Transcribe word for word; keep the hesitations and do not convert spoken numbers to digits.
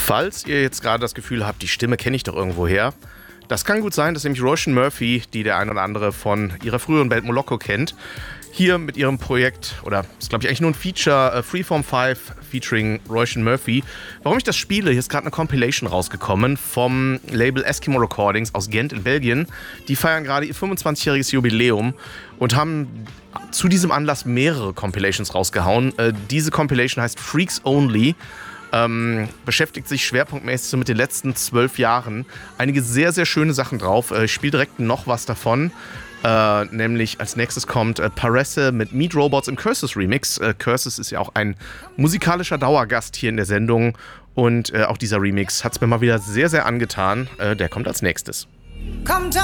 Falls ihr jetzt gerade das Gefühl habt, die Stimme kenne ich doch irgendwo her, das kann gut sein, dass nämlich Róisín Murphy, die der ein oder andere von ihrer früheren Band Moloko kennt, hier mit ihrem Projekt, oder ist glaube ich eigentlich nur ein Feature, uh, Freeform fünf featuring Róisín Murphy. Warum ich das spiele, hier ist gerade eine Compilation rausgekommen vom Label Eskimo Recordings aus Gent in Belgien. Die feiern gerade ihr fünfundzwanzigjähriges Jubiläum und haben zu diesem Anlass mehrere Compilations rausgehauen. Uh, diese Compilation heißt Freaks Only. Ähm, beschäftigt sich schwerpunktmäßig so mit den letzten zwölf Jahren. Einige sehr, sehr schöne Sachen drauf. Äh, ich spiele direkt noch was davon. Äh, nämlich als nächstes kommt äh, Paresse mit Meat Robots im Curses Remix. Äh, Curses ist ja auch ein musikalischer Dauergast hier in der Sendung. Und äh, auch dieser Remix hat es mir mal wieder sehr, sehr angetan. Äh, der kommt als nächstes.